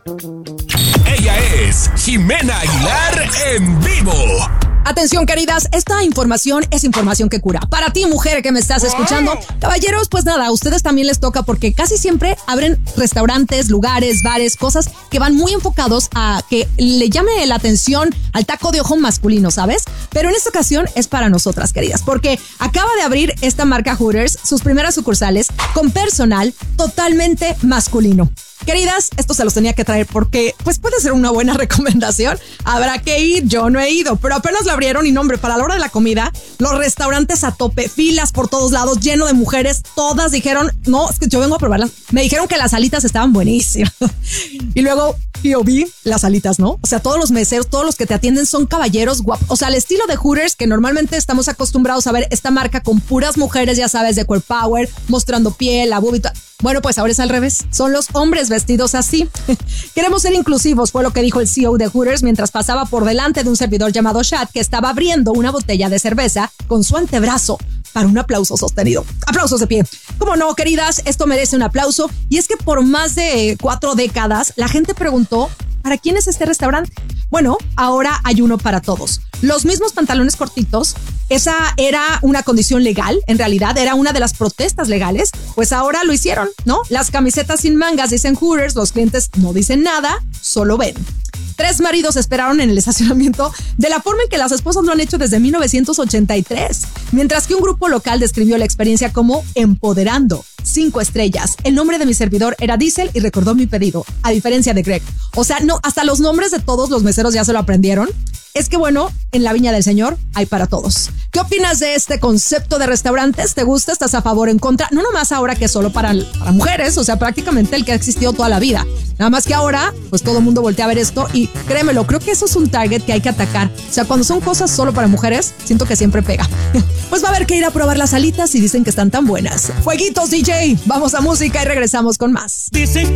Ella es Jimena Aguilar en vivo. Atención, queridas, esta información es información que cura. Para ti, mujer que me estás escuchando, caballeros, pues nada, a ustedes también les toca porque casi siempre abren restaurantes, lugares, bares, cosas que van muy enfocados a que le llame la atención al taco de ojo masculino, ¿sabes? Pero en esta ocasión es para nosotras, queridas, porque acaba de abrir esta marca Hooters sus primeras sucursales con personal totalmente masculino. Queridas, esto se los tenía que traer porque pues puede ser una buena recomendación. Habrá que ir, yo no he ido, pero apenas lo abrieron y no, hombre, para la hora de la comida, los restaurantes a tope, filas por todos lados, lleno de mujeres, todas dijeron, no, es que yo vengo a probarlas. Me dijeron que las alitas estaban buenísimas. Y luego yo vi las alitas, ¿no? O sea, todos los meseros, todos los que te atienden son caballeros guapos. O sea, al estilo de Hooters, que normalmente estamos acostumbrados a ver esta marca con puras mujeres, ya sabes, de core power, mostrando piel, la boob y todo. Bueno, pues ahora es al revés. Son los hombres vestidos así. Queremos ser inclusivos, fue lo que dijo el CEO de Hooters mientras pasaba por delante de un servidor llamado Chad que estaba abriendo una botella de cerveza con su antebrazo para un aplauso sostenido. Aplausos de pie. ¿Cómo no, queridas? Esto merece un aplauso. Y es que por más de 4 décadas, la gente preguntó, ¿para quién es este restaurante? Bueno, ahora hay uno para todos. Los mismos pantalones cortitos, esa era una condición legal, en realidad era una de las protestas legales, pues ahora lo hicieron, ¿no? Las camisetas sin mangas dicen Hooters, los clientes no dicen nada, solo ven. 3 maridos esperaron en el estacionamiento de la forma en que las esposas lo han hecho desde 1983, mientras que un grupo local describió la experiencia como empoderando. 5 estrellas. El nombre de mi servidor era Diesel y recordó mi pedido, a diferencia de Greg. O sea, no, hasta los nombres de todos los meseros ya se lo aprendieron. Es que bueno, en la viña del Señor hay para todos. ¿Qué opinas de este concepto de restaurantes? ¿Te gusta? ¿Estás a favor o en contra? No nomás ahora que es solo para mujeres, o sea, prácticamente el que ha existido toda la vida. Nada más que ahora, pues todo el mundo voltea a ver esto y créemelo, creo que eso es un target que hay que atacar. O sea, cuando son cosas solo para mujeres, siento que siempre pega. Pues va a haber que ir a probar las alitas y dicen que están tan buenas. Fueguitos, DJ. Vamos a música y regresamos con más. Dicen